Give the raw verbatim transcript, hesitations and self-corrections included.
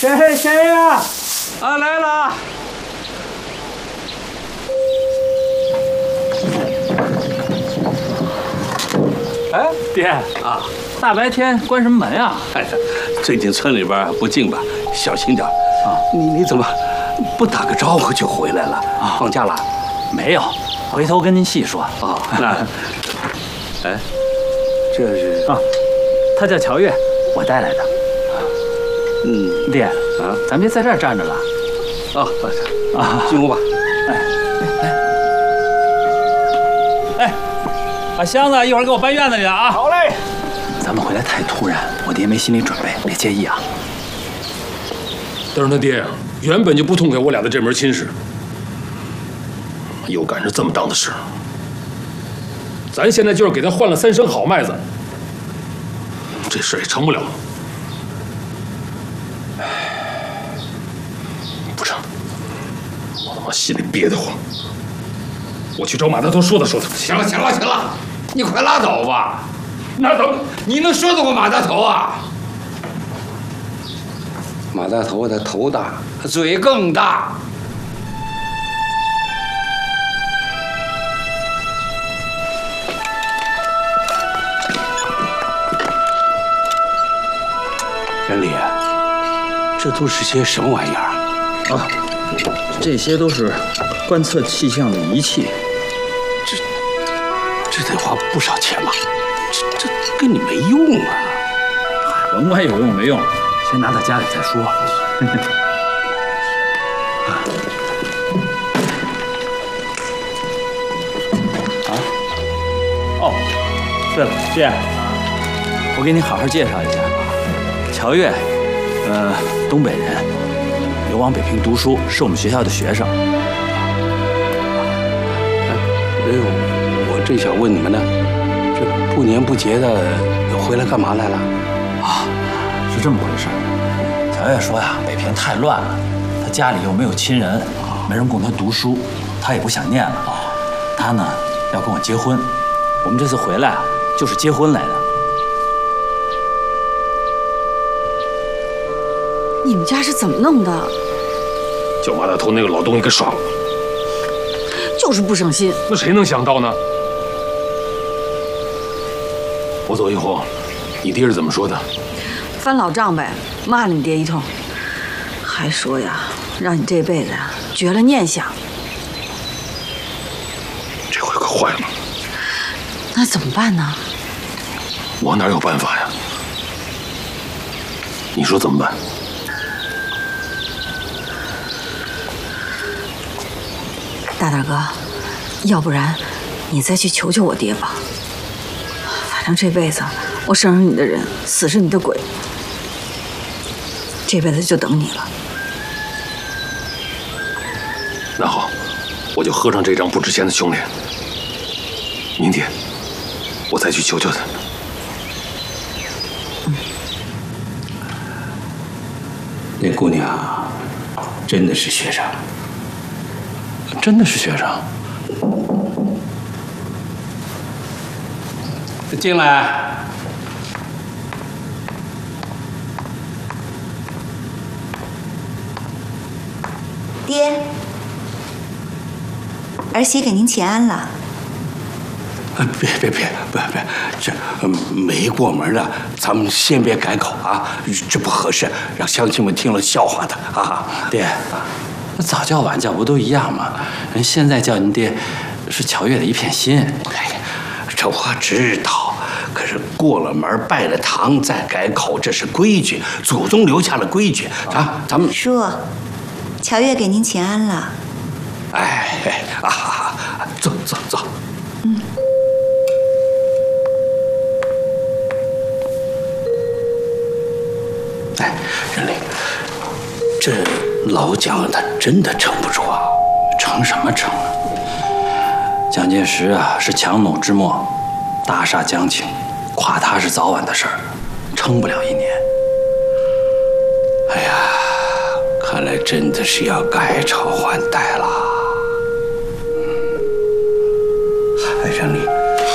谁谁呀？啊，来了。哎，爹啊，大白天关什么门呀？ 哎呀，最近村里边不静吧，小心点啊！你你怎么不打个招呼就回来了？啊，放假了？ 没有，回头跟您细说。 啊，那，哎，这是啊，他叫乔月，我带来的。嗯，爹啊，咱别在这儿站着了。 啊啊，进屋吧。哎哎哎，把箱子一会儿给我搬院子里了啊。好嘞。咱们回来太突然，我爹没心理准备，别介意啊。 但是他爹呀，原本就不痛快我俩的这门亲事，又赶上这么档子事，咱现在就是给他换了三升好麦子，这事也成不了。不成，我他妈心里憋得慌。我去找马大头说道说道。 行了行了行了，你快拉倒吧。 那怎么？ 你能说得过马大头啊？ 马大头他头大，他嘴更大。任理，这都是些什么玩意儿啊？这些都是观测气象的仪器。 这这得花不少钱吧？这这跟你没用啊！ 甭管有用没用，先拿到家里再说。啊？哦，对了，爹，我给你好好介绍一下，乔月，呃，东北人，流亡北平读书，是我们学校的学生。 哎呦，我正想问你们呢，这不年不节的回来干嘛来了？ 啊，是这么回事。乔月说呀，北平太乱了，他家里又没有亲人，没人供他读书，他也不想念了。他呢要跟我结婚，我们这次回来啊，就是结婚来的。 你们家是怎么弄的？ 叫马大头那个老东西给耍了， 就是不省心。 那谁能想到呢？我走以后，你爹是怎么说的？ 翻老账呗，骂了你爹一通，还说呀，让你这辈子呀绝了念想。 这回可坏了。 那怎么办呢？ 我哪有办法呀？你说怎么办？ 大大哥，要不然你再去求求我爹吧。反正这辈子我生是你的人，死是你的鬼，这辈子就等你了。 那好，我就合上这张不值钱的穷脸。明天我再去求求他。 嗯， 那姑娘真的是学生， 真的是学生。 进来。 爹，儿媳给您请安了。 啊，别别别别别，这没过门的，咱们先别改口啊，这不合适，让乡亲们听了笑话的啊。 爹，那早叫晚叫不都一样吗？人现在叫您爹，是乔月的一片心。 哎，这我知道，可是过了门拜了堂再改口，这是规矩，祖宗留下了规矩啊。咱们叔，乔月给您请安了。 哎啊，走走走。 嗯。 哎，任玲，这老蒋他真的撑不住啊！ 撑什么撑啊？蒋介石啊是强弩之末，大厦将倾，垮塌是早晚的事儿，撑不了一年。 哎呀，看来真的是要改朝换代了。